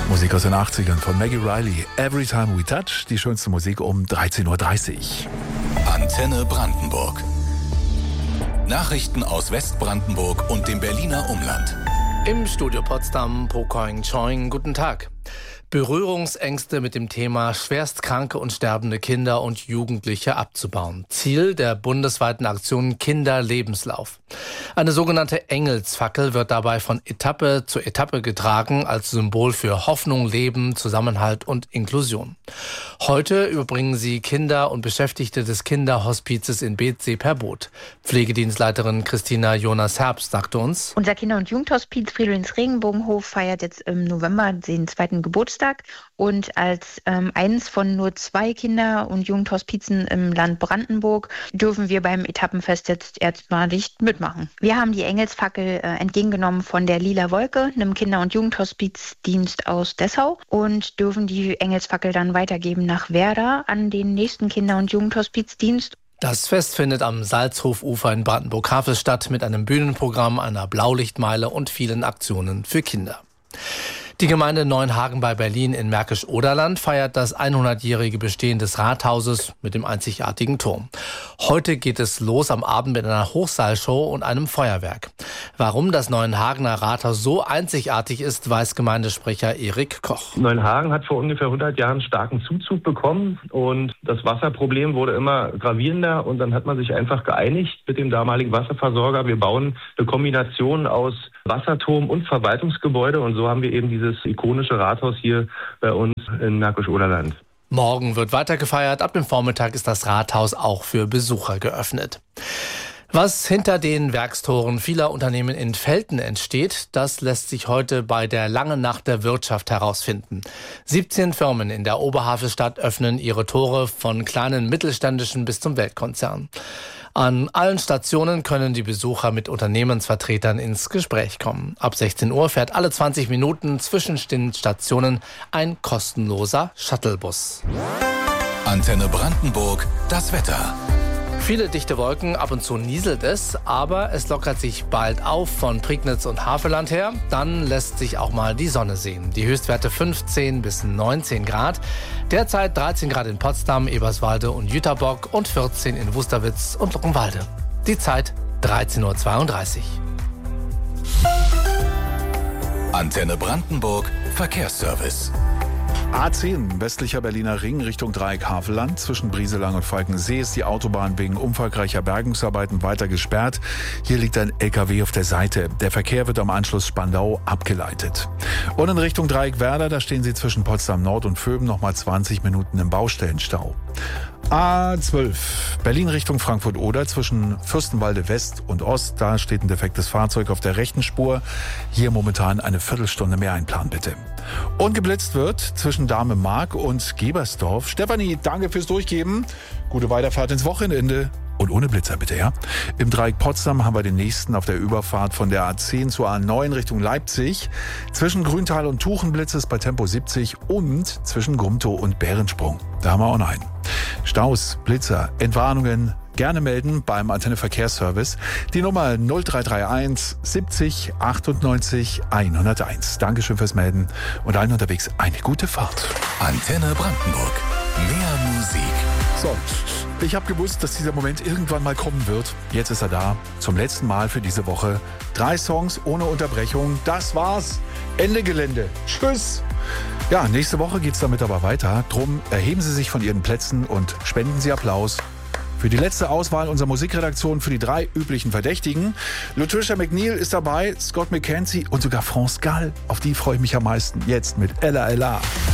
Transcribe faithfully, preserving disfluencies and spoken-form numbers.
Musik aus den achtzigern von Maggie Riley. Every Time We Touch, die schönste Musik um dreizehn Uhr dreißig. Antenne Brandenburg. Nachrichten aus Westbrandenburg und dem Berliner Umland. Im Studio Potsdam, Pokoing Choing, guten Tag. Berührungsängste mit dem Thema schwerstkranke und sterbende Kinder und Jugendliche abzubauen. Ziel der bundesweiten Aktion Kinderlebenslauf. Eine sogenannte Engelsfackel wird dabei von Etappe zu Etappe getragen als Symbol für Hoffnung, Leben, Zusammenhalt und Inklusion. Heute überbringen sie Kinder und Beschäftigte des Kinderhospizes in Beetzee per Boot. Pflegedienstleiterin Christina Jonas-Herbst sagte uns: Unser Kinder- und Jugendhospiz Fridolins Regenbogenhof feiert jetzt im November den zweiten Geburtstag. Und als ähm, eines von nur zwei Kinder- und Jugendhospizen im Land Brandenburg dürfen wir beim Etappenfest jetzt erstmalig mitmachen. Wir haben die Engelsfackel äh, entgegengenommen von der Lila Wolke, einem Kinder- und Jugendhospizdienst aus Dessau, und dürfen die Engelsfackel dann weitergeben nach Werder an den nächsten Kinder- und Jugendhospizdienst. Das Fest findet am Salzhofufer in Brandenburg-Havel statt mit einem Bühnenprogramm, einer Blaulichtmeile und vielen Aktionen für Kinder. Die Gemeinde Neuenhagen bei Berlin in Märkisch-Oderland feiert das hundertjährige Bestehen des Rathauses mit dem einzigartigen Turm. Heute geht es los am Abend mit einer Hochseilshow und einem Feuerwerk. Warum das Neuenhagener Rathaus so einzigartig ist, weiß Gemeindesprecher Erik Koch. Neuenhagen hat vor ungefähr hundert Jahren starken Zuzug bekommen und das Wasserproblem wurde immer gravierender, und dann hat man sich einfach geeinigt mit dem damaligen Wasserversorger. Wir bauen eine Kombination aus Wasserturm und Verwaltungsgebäude, und so haben wir eben dieses ikonische Rathaus hier bei uns in Märkisch-Oderland. Morgen wird weiter gefeiert. Ab dem Vormittag ist das Rathaus auch für Besucher geöffnet. Was hinter den Werkstoren vieler Unternehmen in Velten entsteht, das lässt sich heute bei der Langen Nacht der Wirtschaft herausfinden. siebzehn Firmen in der Oberhavelstadt öffnen ihre Tore, von kleinen mittelständischen bis zum Weltkonzern. An allen Stationen können die Besucher mit Unternehmensvertretern ins Gespräch kommen. Ab sechzehn Uhr fährt alle zwanzig Minuten zwischen den Stationen ein kostenloser Shuttlebus. Antenne Brandenburg, das Wetter. Viele dichte Wolken, ab und zu nieselt es, aber es lockert sich bald auf von Prignitz und Havelland her. Dann lässt sich auch mal die Sonne sehen. Die Höchstwerte fünfzehn bis neunzehn Grad. Derzeit dreizehn Grad in Potsdam, Eberswalde und Jüterbock und vierzehn in Wusterwitz und Luckenwalde. Die Zeit dreizehn Uhr zweiunddreißig. Antenne Brandenburg, Verkehrsservice. A zehn, westlicher Berliner Ring Richtung Dreieck Havelland. Zwischen Brieselang und Falkensee ist die Autobahn wegen umfangreicher Bergungsarbeiten weiter gesperrt. Hier liegt ein L K W auf der Seite. Der Verkehr wird am Anschluss Spandau abgeleitet. Und in Richtung Dreieck Werder, da stehen Sie zwischen Potsdam Nord und Vöben nochmal zwanzig Minuten im Baustellenstau. A zwölf, Berlin Richtung Frankfurt-Oder, zwischen Fürstenwalde West und Ost. Da steht ein defektes Fahrzeug auf der rechten Spur. Hier momentan eine Viertelstunde mehr einplanen, bitte. Und geblitzt wird zwischen Dahme-Mark und Gebersdorf. Stefanie, danke fürs Durchgeben. Gute Weiterfahrt ins Wochenende. Und ohne Blitzer bitte, ja? Im Dreieck Potsdam haben wir den nächsten auf der Überfahrt von der A zehn zur A neun Richtung Leipzig. Zwischen Grüntal und Tuchenblitz ist bei Tempo siebzig und zwischen Gumtow und Bärensprung. Da haben wir auch noch einen. Staus, Blitzer, Entwarnungen gerne melden beim Antenne Verkehrsservice. Die Nummer null drei drei eins siebzig achtundneunzig hunderteins. Dankeschön fürs Melden und allen unterwegs eine gute Fahrt. Antenne Brandenburg. Mehr Musik. So, ich habe gewusst, dass dieser Moment irgendwann mal kommen wird. Jetzt ist er da. Zum letzten Mal für diese Woche. Drei Songs ohne Unterbrechung. Das war's. Ende Gelände. Tschüss. Ja, nächste Woche geht's damit aber weiter. Drum erheben Sie sich von Ihren Plätzen und spenden Sie Applaus für die letzte Auswahl unserer Musikredaktion für die drei üblichen Verdächtigen. Latricia McNeil ist dabei, Scott McKenzie und sogar France Gall. Auf die freue ich mich am meisten. Jetzt mit Ella Ella.